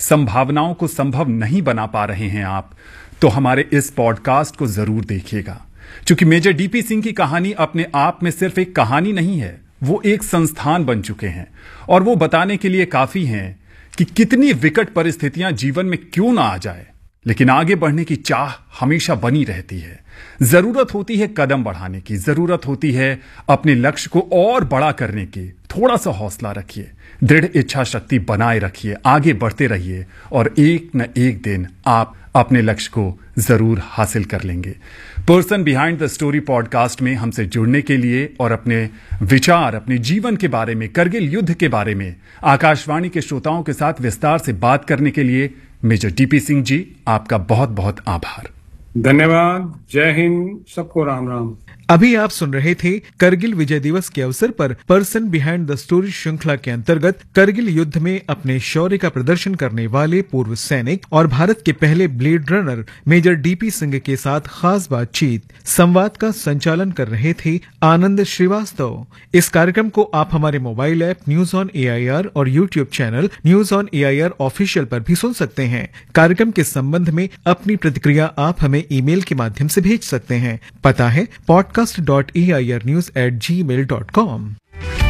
संभावनाओं को संभव नहीं बना पा रहे हैं आप, तो हमारे इस पॉडकास्ट को जरूर देखिएगा। क्योंकि मेजर डीपी सिंह की कहानी अपने आप में सिर्फ एक कहानी नहीं है, वो एक संस्थान बन चुके हैं और वो बताने के लिए काफी हैं कि कितनी विकट परिस्थितियां जीवन में क्यों ना आ जाए, लेकिन आगे बढ़ने की चाह हमेशा बनी रहती है। जरूरत होती है कदम बढ़ाने की, जरूरत होती है अपने लक्ष्य को और बड़ा करने की। थोड़ा सा हौसला रखिए, दृढ़ इच्छा शक्ति बनाए रखिए, आगे बढ़ते रहिए और एक न एक दिन आप अपने लक्ष्य को जरूर हासिल कर लेंगे। Person behind the story podcast में हमसे जुड़ने के लिए और अपने विचार, अपने जीवन के बारे में, करगिल युद्ध के बारे में आकाशवाणी के श्रोताओं के साथ विस्तार से बात करने के लिए मेजर डीपी सिंह जी, आपका बहुत बहुत आभार। धन्यवाद। जय हिंद, सबको राम राम। अभी आप सुन रहे थे करगिल विजय दिवस के अवसर पर पर्सन बिहाइंड द स्टोरी श्रृंखला के अंतर्गत करगिल युद्ध में अपने शौर्य का प्रदर्शन करने वाले पूर्व सैनिक और भारत के पहले blade runner major DP Singh के साथ खास बातचीत। संवाद का संचालन कर रहे थे आनंद श्रीवास्तव। इस कार्यक्रम को आप हमारे mobile app news on AIR और YouTube channel news on AIR official पर भी सुन सकते हैं। कार्यक्रम के संबंध में अपनी प्रतिक्रिया आप हमें ईमेल के माध्यम से भेज सकते हैं। पता है podcast.airnews@gmail.com।